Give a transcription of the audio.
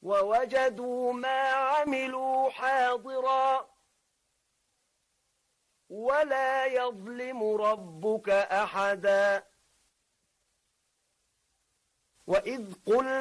ووجدوا ما عملوا حاضرا ولا يظلم ربك أحدا وإذ قلنا